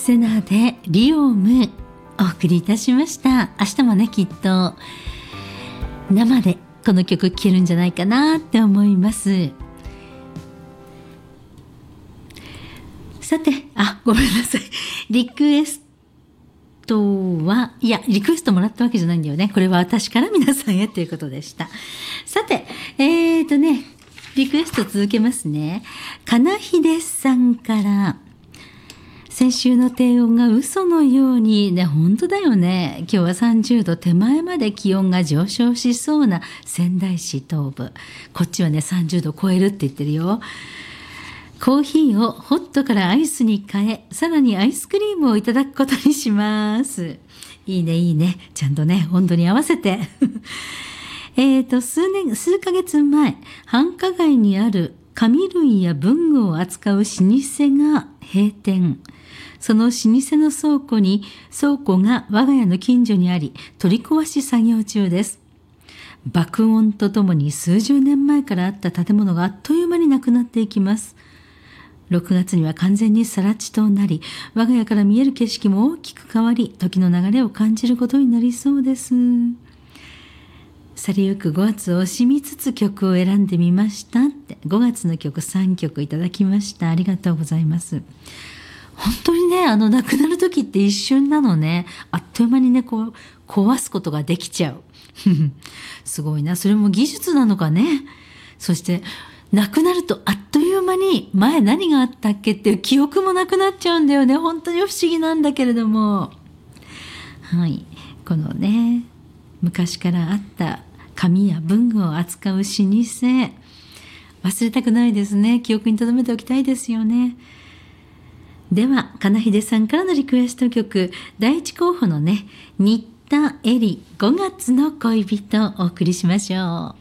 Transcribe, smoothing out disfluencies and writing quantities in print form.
セナでリオムお送りいたしました。明日もねきっと生でこの曲聴けるんじゃないかなって思います。さてごめんなさい、リクエストはいやリクエストもらったわけじゃないんだよね。これは私から皆さんへということでした。さてリクエスト続けますね。金秀さんから、先週の低温が嘘のようにね、本当だよね。今日は30度手前まで気温が上昇しそうな仙台市東部。こっちはね30度超えるって言ってるよ。コーヒーをホットからアイスに変え、さらにアイスクリームをいただくことにします。いいねいいね、ちゃんとね温度に合わせて数ヶ月前、繁華街にある紙類や文具を扱う老舗が閉店。その老舗の倉庫が我が家の近所にあり、取り壊し作業中です。爆音とともに数十年前からあった建物があっという間になくなっていきます。6月には完全に更地となり、我が家から見える景色も大きく変わり、時の流れを感じることになりそうです。去りゆく5月を惜しみつつ曲を選んでみましたって、5月の曲3曲いただきました。ありがとうございます。本当にね、亡くなる時って一瞬なのね。あっという間にね、壊すことができちゃう。すごいな。それも技術なのかね。そして、亡くなるとあっという間に前何があったっけっていう記憶もなくなっちゃうんだよね。本当に不思議なんだけれども。はい。このね、昔からあった紙や文具を扱う老舗。忘れたくないですね。記憶に留めておきたいですよね。では金秀さんからのリクエスト曲、第一候補のね、新田恵里5月の恋人をお送りしましょう。